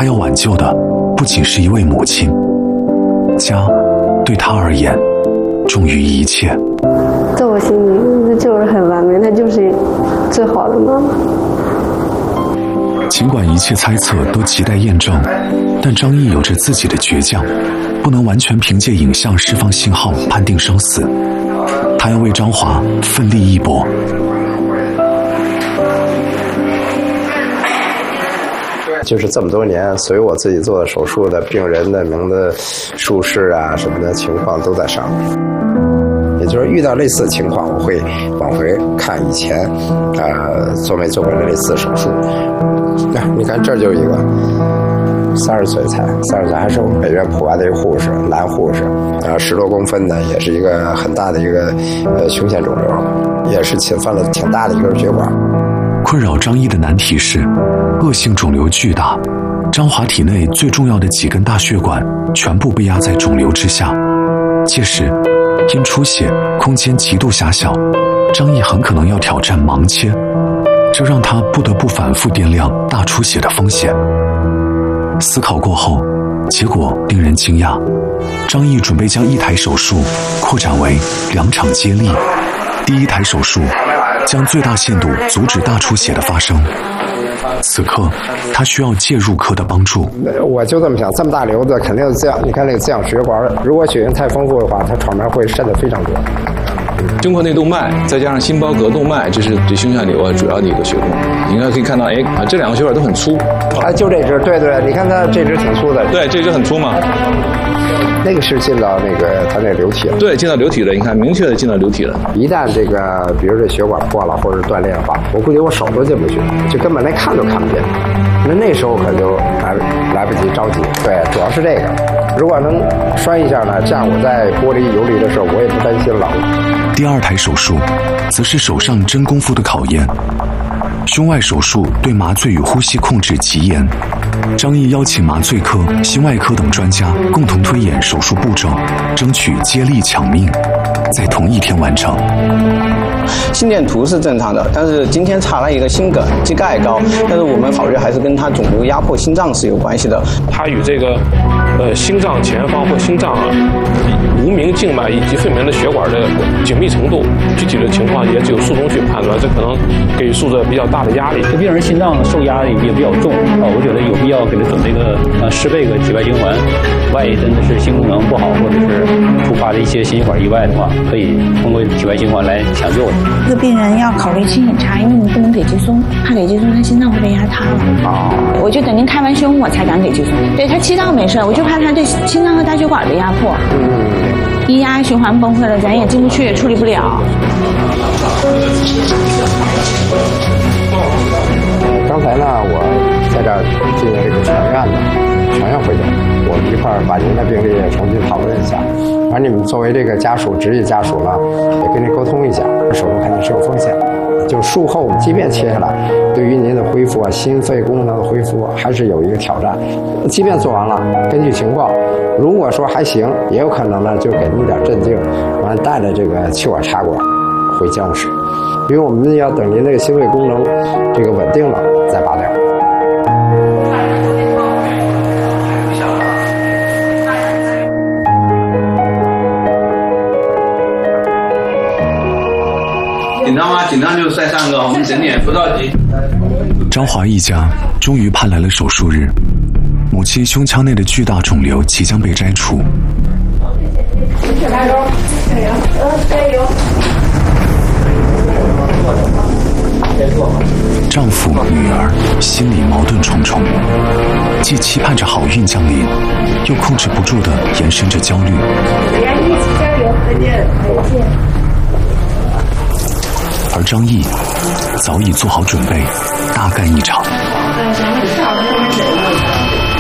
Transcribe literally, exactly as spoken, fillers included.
他要挽救的不仅是一位母亲，家对他而言重于一切。 在我心里就是很完美，她就是最好的妈妈。 尽管一切猜测都亟待验证，但张译有着自己的倔强，不能完全凭借影像释放信号判定生死。他要为张华奋力一搏。 就是这么多年，随我自己做的手术的病人的名字、术式啊什么的情况都在上面。也就是遇到类似的情况，我会往回看以前，呃，做没做过类似的手术。啊，你看这就一个，三十岁才，三十岁还是我们北院普外的一个护士，男护士，啊，十多公分的，也是一个很大的一个呃胸腺肿瘤，也是侵犯了挺大的一根血管。 困扰张译的难题是，恶性肿瘤巨大，张华体内最重要的几根大血管全部被压在肿瘤之下，届时因出血，空间极度狭小，张译很可能要挑战盲切，这让他不得不反复掂量大出血的风险。思考过后，结果令人惊讶，张译准备将一台手术扩展为两场接力。第一台手术将最大限度阻止大出血的发生，此刻他需要介入科的帮助。 我就这么想，这么大瘤子肯定是这样，你看那个这样血管，如果血源太丰富的话，它创面会渗得非常多。 胸廓内动脉再加上心包隔动脉，这是对胸下瘤啊主要的一个血管。你应该可以看到，哎，这两个血管都很粗。 啊，就这只，对对，你看它这只挺粗的。 对，这只很粗嘛。 那个是进到那个它那个瘤体了。 对，进到瘤体了，你看明确的进到瘤体了。 一旦这个，比如这血管破了或者断裂的话，我估计我手都进不去，就根本连看都看不见。那那时候可就来来不及着急。对，主要是这个。如果能栓一下呢，这样我在玻璃游离的时候，我也不担心冷。 第二台手术，则是手上真功夫的考验。胸外手术对麻醉与呼吸控制极严，张译邀请麻醉科、心外科等专家共同推演手术步骤，争取接力抢命，在同一天完成。 心电图是正常的，但是今天查了一个心梗，肌钙高，但是我们考虑还是跟它肿瘤压迫心脏是有关系的。 它与这个呃心脏前方或心脏啊无名静脉以及肺门的血管的紧密程度，具体的情况也只有术中去判断，这可能给予术者比较大的压力。 这病人心脏受压也比较重啊，我觉得有必要给他整这个呃适配个体外循环，万一真的是心功能不好或者是突发的一些心血管意外的话，可以通过体外循环来抢救。 这个病人要考虑清醒查，因为你不能给激松，怕给激松他心脏会被压塌了。哦，我就等您开完胸我才敢给激松。对他气道没事，我就怕他对心脏和大血管的压迫。嗯，一压循环崩溃了，咱也进不去，处理不了。 刚才呢，我在这儿进行这个全院的全院会诊，我们一块儿把您的病例重新讨论一下。而你们作为这个家属、直系家属呢，也跟您沟通一下，手术肯定是有风险的。就术后即便切下来，对于您的恢复啊、心肺功能的恢复还是有一个挑战。即便做完了，根据情况，如果说还行，也有可能呢就给您点镇静，完了带着这个气管插管回监护室，因为我们要等您这个心肺功能这个稳定了再拔掉。 紧张吗？紧张就再上个，我们整点，不着急。 张华一家终于盼来了手术日，母亲胸腔内的巨大肿瘤即将被摘除。 加油！加油！呃，加油！ 丈夫、女儿心里矛盾重重，既期盼着好运降临，又控制不住的延伸着焦虑。 大家一起加油！再见！再见！ 而张译早已做好准备，大干一场。